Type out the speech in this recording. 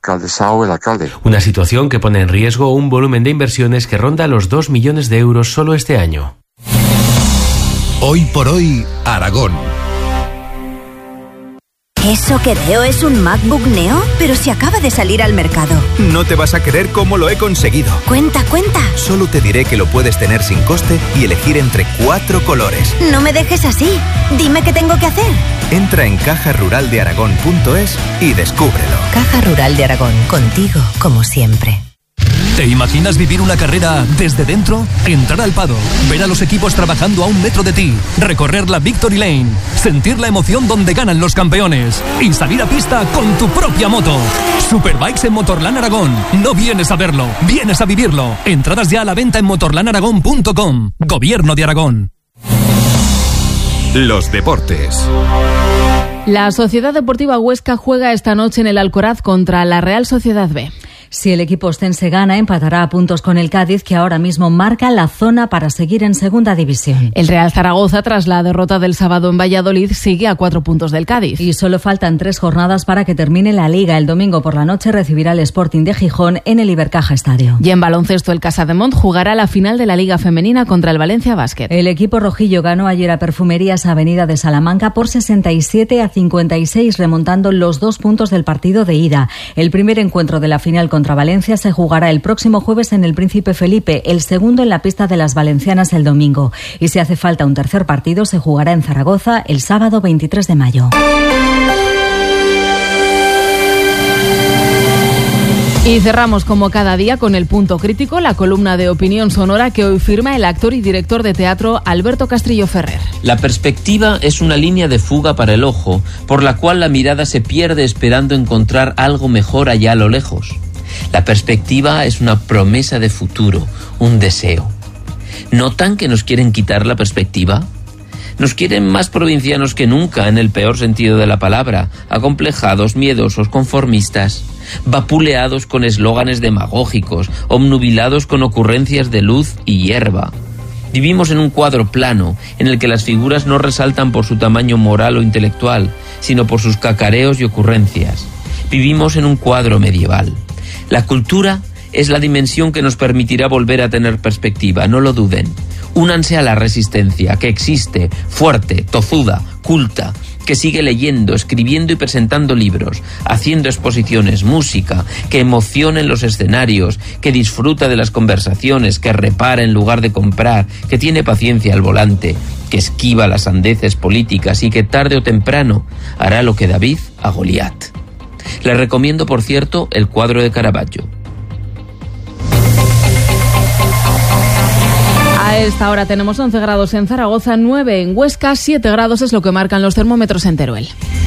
alcaldesa o el alcalde. Una situación que pone en riesgo un volumen de inversiones que ronda los 2 millones de euros solo este año. Hoy por hoy, Aragón. ¿Eso que veo es un MacBook Neo? Pero si acaba de salir al mercado. No te vas a creer cómo lo he conseguido. Cuenta. Solo te diré que lo puedes tener sin coste y elegir entre 4 colores. No me dejes así. Dime qué tengo que hacer. Entra en cajaruraldearagón.es y descúbrelo. Caja Rural de Aragón, contigo como siempre. ¿Te imaginas vivir una carrera desde dentro? Entrar al paddock, ver a los equipos trabajando a 1 metro de ti, recorrer la Victory Lane, sentir la emoción donde ganan los campeones y salir a pista con tu propia moto. Superbikes en Motorland Aragón. No vienes a verlo, vienes a vivirlo. Entradas ya a la venta en motorlandaragón.com. Gobierno de Aragón. Los deportes. La Sociedad Deportiva Huesca juega esta noche en el Alcoraz contra la Real Sociedad B. Si el equipo ostense gana, empatará a puntos con el Cádiz, que ahora mismo marca la zona para seguir en segunda división. El Real Zaragoza, tras la derrota del sábado en Valladolid, sigue a 4 puntos del Cádiz. Y solo faltan 3 jornadas para que termine la Liga. El domingo por la noche recibirá el Sporting de Gijón en el Ibercaja Estadio. Y en baloncesto, el Casademont jugará la final de la Liga Femenina contra el Valencia Basket. El equipo rojillo ganó ayer a Perfumerías Avenida de Salamanca por 67-56, remontando los 2 puntos del partido de ida. El primer encuentro de la final contra Valencia se jugará el próximo jueves en el Príncipe Felipe, el segundo en la pista de las valencianas el domingo. Y si hace falta un tercer partido, se jugará en Zaragoza el sábado 23 de mayo. Y cerramos como cada día con el punto crítico, la columna de opinión sonora que hoy firma el actor y director de teatro Alberto Castrillo Ferrer. La perspectiva es una línea de fuga para el ojo, por la cual la mirada se pierde esperando encontrar algo mejor allá a lo lejos. La perspectiva es una promesa de futuro, un deseo. ¿Notan que nos quieren quitar la perspectiva? Nos quieren más provincianos que nunca, en el peor sentido de la palabra, acomplejados, miedosos, conformistas, vapuleados con eslóganes demagógicos, obnubilados con ocurrencias de luz y hierba. Vivimos en un cuadro plano, en el que las figuras no resaltan por su tamaño moral o intelectual, sino por sus cacareos y ocurrencias. Vivimos en un cuadro medieval. La cultura es la dimensión que nos permitirá volver a tener perspectiva, no lo duden. Únanse a la resistencia, que existe, fuerte, tozuda, culta, que sigue leyendo, escribiendo y presentando libros, haciendo exposiciones, música, que emociona en los escenarios, que disfruta de las conversaciones, que repara en lugar de comprar, que tiene paciencia al volante, que esquiva las sandeces políticas y que tarde o temprano hará lo que David a Goliat. Les recomiendo, por cierto, el cuadro de Caravaggio. A esta hora tenemos 11 grados en Zaragoza, 9 en Huesca, 7 grados es lo que marcan los termómetros en Teruel.